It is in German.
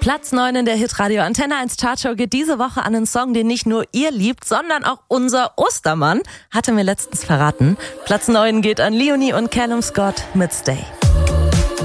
Platz 9 in der Hitradio Antenne 1 Chartshow geht diese Woche an einen Song, den nicht nur ihr liebt, sondern auch unser Ostermann, hatte mir letztens verraten. Platz 9 geht an Leonie und Callum Scott mit Stay.